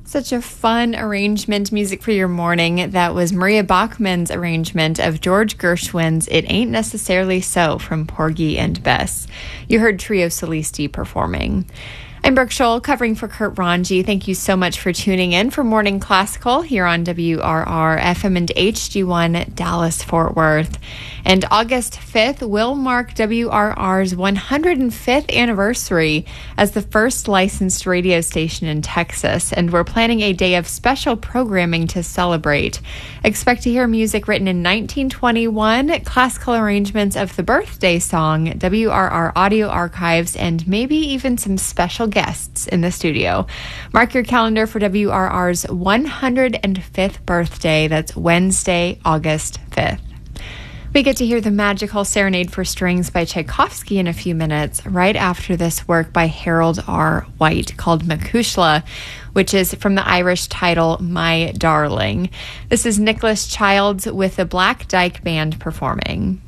Such a fun arrangement, music for your morning. That was Maria Bachmann's arrangement of George Gershwin's It Ain't Necessarily So from Porgy and Bess. You heard Trio Solisti performing. I'm Brooke Scholl, covering for Kurt Ranji. Thank you so much for tuning in for Morning Classical here on WRR FM and HD1 Dallas-Fort Worth. And August 5th will mark WRR's 105th anniversary as the first licensed radio station in Texas, and we're planning a day of special programming to celebrate. Expect to hear music written in 1921, classical arrangements of the birthday song, WRR audio archives, and maybe even some special guests in the studio. Mark your calendar for WRR's 105th birthday. That's Wednesday, August 5th. We get to hear the magical Serenade for Strings by Tchaikovsky in a few minutes, right after this work by Harold R. White called Macushla, which is from the Irish title My Darling. This is Nicholas Childs with the Black Dyke Band performing.